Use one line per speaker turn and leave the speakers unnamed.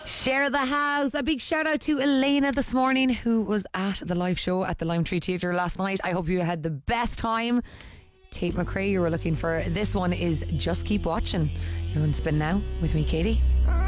Share the house. A big shout out to Elena this morning, who was at the live show at the Lime Tree Theatre last night. I hope you had the best time. Tate McRae, you were looking for. This one is Just Keep Watching. You're on Spin Now with me, Katie.